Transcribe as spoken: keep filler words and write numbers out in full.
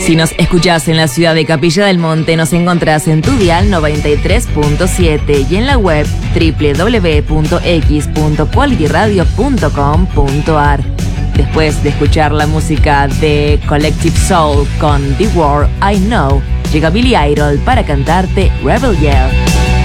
Si nos escuchás en la ciudad de Capilla del Monte, nos encontrás en tu dial noventa y tres punto siete y en la web doble u doble u doble u punto x punto quality radio punto com punto a r. Después de escuchar la música de Collective Soul con The World I Know, llega Billy Idol para cantarte Rebel Yell.